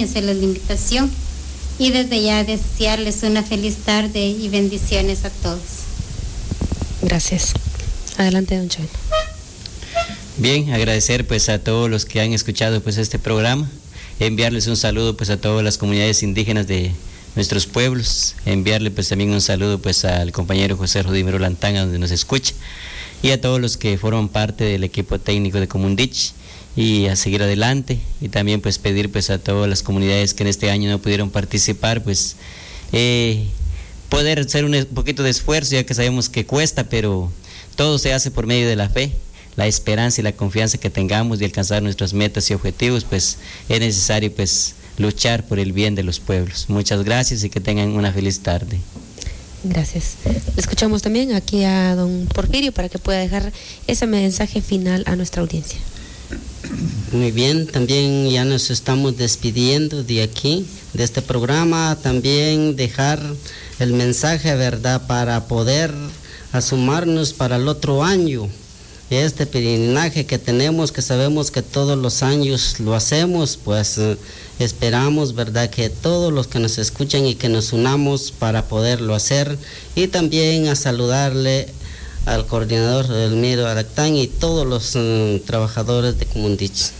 la invitación y desde ya desearles una feliz tarde y bendiciones a todos. Gracias. Adelante, don Joel. Bien, agradecer pues a todos los que han escuchado pues este programa, enviarles un saludo pues a todas las comunidades indígenas de nuestros pueblos, enviarle pues también un saludo pues al compañero José Rodimero Lantanga donde nos escucha, y a todos los que forman parte del equipo técnico de Comundich, y a seguir adelante, y también pues pedir pues a todas las comunidades que en este año no pudieron participar, pues poder hacer un poquito de esfuerzo, ya que sabemos que cuesta, pero todo se hace por medio de la fe, la esperanza y la confianza que tengamos de alcanzar nuestras metas y objetivos. Pues es necesario pues luchar por el bien de los pueblos. Muchas gracias y que tengan una feliz tarde. Gracias. Escuchamos también aquí a don Porfirio para que pueda dejar ese mensaje final a nuestra audiencia. Muy bien, también ya nos estamos despidiendo de aquí, de este programa. También dejar el mensaje, ¿verdad?, para poder asumarnos para el otro año. Este peregrinaje que tenemos, que sabemos que todos los años lo hacemos, pues esperamos, ¿verdad?, que todos los que nos escuchan y que nos unamos para poderlo hacer. Y también a saludarle al coordinador Elmiro Aractán y todos los trabajadores de Comundich.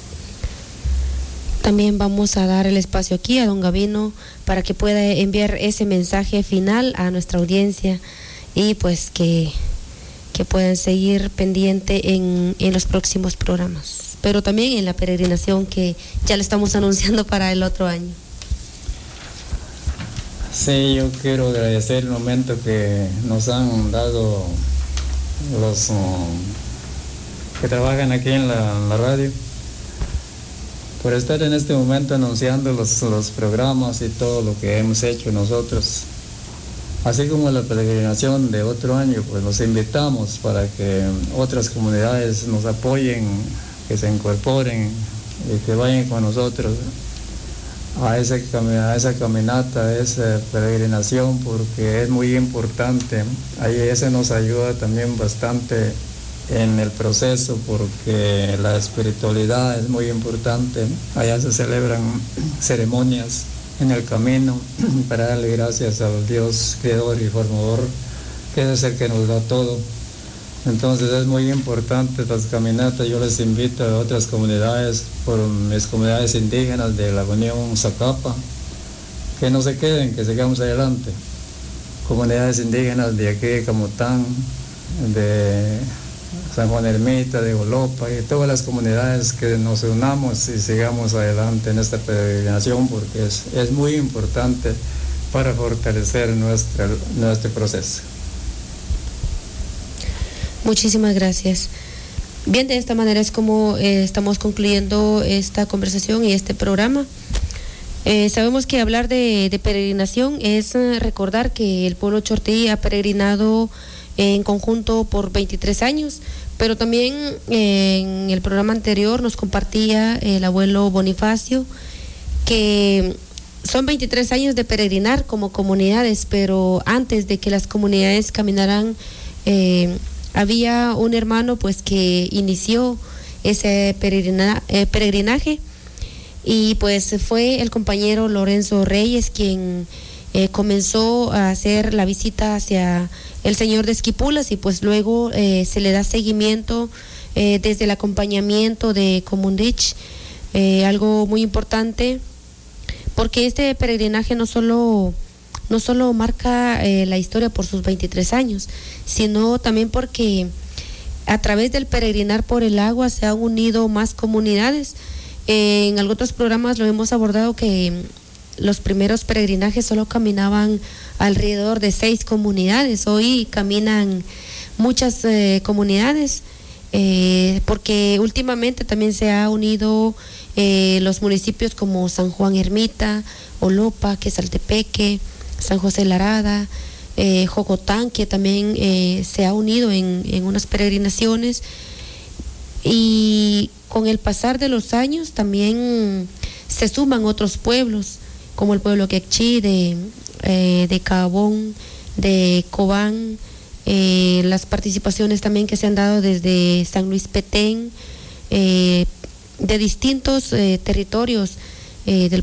También vamos a dar el espacio aquí a don Gavino para que pueda enviar ese mensaje final a nuestra audiencia y pues que puedan seguir pendiente en los próximos programas, pero también en la peregrinación que ya le estamos anunciando para el otro año. Sí, yo quiero agradecer el momento que nos han dado los que trabajan aquí en la radio, por estar en este momento anunciando los programas y todo lo que hemos hecho nosotros. Así como la peregrinación de otro año, pues los invitamos para que otras comunidades nos apoyen, que se incorporen y que vayan con nosotros a esa caminata, a esa peregrinación, porque es muy importante. Ahí ese nos ayuda también bastante en el proceso, porque la espiritualidad es muy importante. Allá se celebran ceremonias en el camino para darle gracias al Dios creador y formador, que es el que nos da todo. Entonces es muy importante las caminatas. Yo les invito a otras comunidades, por mis comunidades indígenas de la Unión Zacapa, que no se queden, que sigamos adelante. Comunidades indígenas de aquí de Camotán, de San Juan Ermita, de Olopa, y todas las comunidades, que nos unamos y sigamos adelante en esta peregrinación, porque es muy importante para fortalecer nuestro proceso. Muchísimas gracias. Bien, de esta manera es como estamos concluyendo esta conversación y este programa. Sabemos que hablar de peregrinación es recordar que el pueblo chortí ha peregrinado en conjunto por 23 años, pero también en el programa anterior nos compartía el abuelo Bonifacio que son 23 años de peregrinar como comunidades, pero antes de que las comunidades caminaran, había un hermano pues que inició ese peregrinaje, y pues fue el compañero Lorenzo Reyes quien comenzó a hacer la visita hacia el Señor de Esquipulas, y pues luego se le da seguimiento desde el acompañamiento de Comundich, algo muy importante, porque este peregrinaje no solo marca la historia por sus 23 años, sino también porque a través del peregrinar por el agua se han unido más comunidades. En algunos programas lo hemos abordado que los primeros peregrinajes solo caminaban alrededor de 6 comunidades. Hoy caminan muchas comunidades, porque últimamente también se ha unido los municipios como San Juan Ermita, Olopa, Quesaltepeque, San José Larada, Jocotán, que también se ha unido en unas peregrinaciones. Y con el pasar de los años también se suman otros pueblos, como el pueblo quechí de Cabón, de Cobán, las participaciones también que se han dado desde San Luis Petén, de distintos territorios del